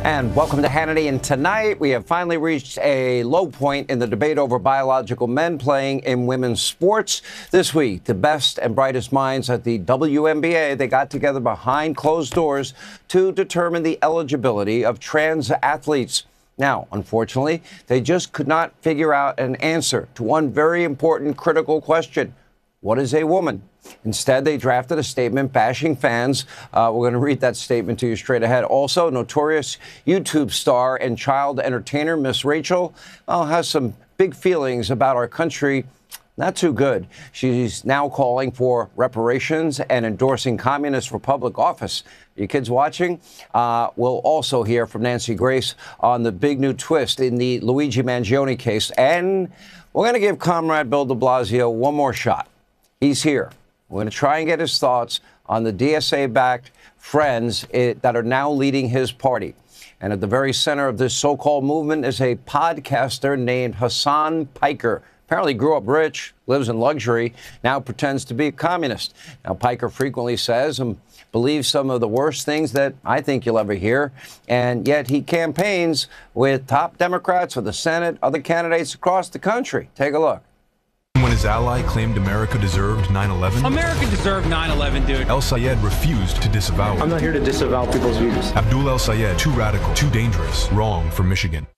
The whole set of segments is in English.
And welcome to Hannity. And tonight we have finally reached a low point in the debate over biological men playing in women's sports. This week, the best and brightest minds at the WNBA, they got together behind closed doors to determine the eligibility of trans athletes. Now, unfortunately, they just could not figure out an answer to one very important, critical question. What is a woman? Instead, they drafted a statement bashing fans. We're going to read that statement to you straight ahead. Also, notorious YouTube star and child entertainer Miss Rachel has some big feelings about our country. Not too good. She's now calling for reparations and endorsing communists for public office. You kids watching? We'll also hear from Nancy Grace on the big new twist in the Luigi Mangione case. And we're going to give Comrade Bill de Blasio one more shot. He's here. We're going to try and get his thoughts on the DSA-backed friends that are now leading his party. And at the very center of this so-called movement is a podcaster named Hasan Piker. Apparently grew up rich, lives in luxury, now pretends to be a communist. Now, Piker frequently says and believes some of the worst things that I think you'll ever hear. And yet he campaigns with top Democrats for the Senate, other candidates across the country. Take a look. When his ally claimed America deserved 9/11, America deserved 9/11, dude. El Sayed refused to disavow it. I'm not here to disavow people's views. Abdul El Sayed, too radical, too dangerous, wrong for Michigan.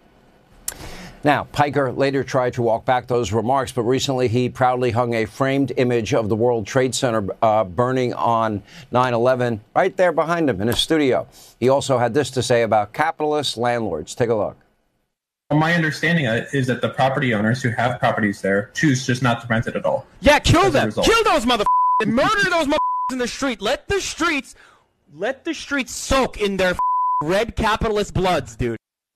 Now, Piker later tried to walk back those remarks, but recently he proudly hung a framed image of the World Trade Center burning on 9/11 right there behind him in his studio. He also had this to say about capitalist landlords. Take a look. My understanding is that the property owners who have properties there choose just not to rent it at all. Yeah, kill them. Kill those motherfuckers. Murder those motherfuckers in the street. Let the streets soak in their red capitalist bloods, dude.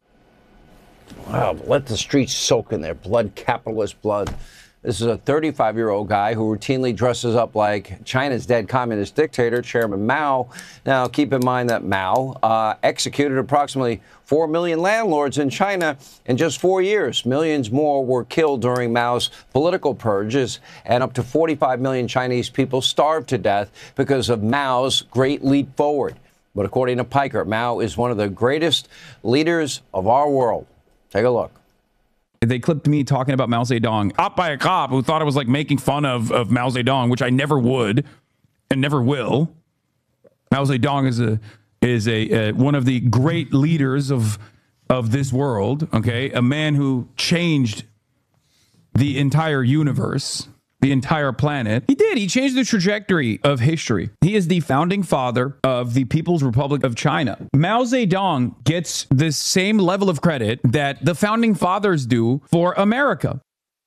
Wow, let the streets soak in their blood, capitalist blood. This is a 35-year-old guy who routinely dresses up like China's dead communist dictator, Chairman Mao. Now, keep in mind that Mao executed approximately 4 million landlords in China in just 4 years. Millions more were killed during Mao's political purges, and up to 45 million Chinese people starved to death because of Mao's great leap forward. But according to Piker, Mao is one of the greatest leaders of our world. Take a look. They clipped me talking about Mao Zedong up by a cop who thought I was like making fun of Mao Zedong, which I never would and never will. Mao Zedong is a one of the great leaders of this world. Okay, a man who changed the entire universe, the entire planet. He did. He changed the trajectory of history. He is the founding father of the People's Republic of China. Mao Zedong gets the same level of credit that the founding fathers do for America.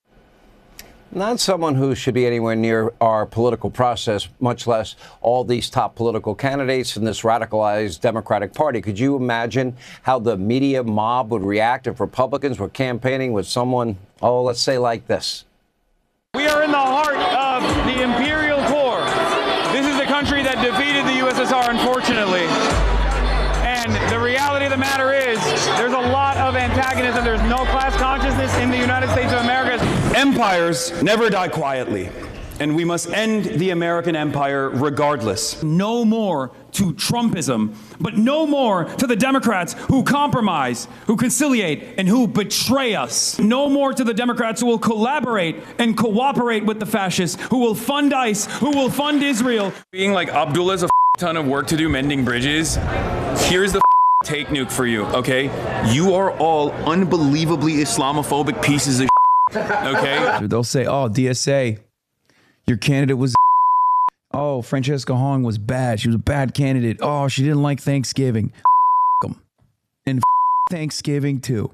Not someone who should be anywhere near our political process, much less all these top political candidates in this radicalized Democratic Party. Could you imagine how the media mob would react if Republicans were campaigning with someone, let's say like this? We are in the heart of the Imperial Core. This is the country that defeated the USSR, unfortunately. And the reality of the matter is, there's a lot of antagonism. There's no class consciousness in the United States of America. Empires never die quietly, and we must end the American empire regardless. No more to Trumpism, but no more to the Democrats who compromise, who conciliate, and who betray us. No more to the Democrats who will collaborate and cooperate with the fascists, who will fund ICE, who will fund Israel. Being like Abdullah's a ton of work to do mending bridges. Here's the take nuke for you, okay? You are all unbelievably Islamophobic pieces of okay? They'll say, oh, DSA, your candidate was oh, Francesca Hong was bad. She was a bad candidate. Oh, she didn't like Thanksgiving. Them. And Thanksgiving, too.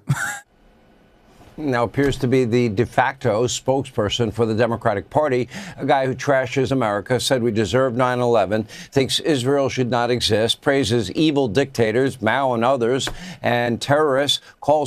Now appears to be the de facto spokesperson for the Democratic Party, a guy who trashes America, said we deserve 9/11, thinks Israel should not exist, praises evil dictators, Mao and others, and terrorists, calls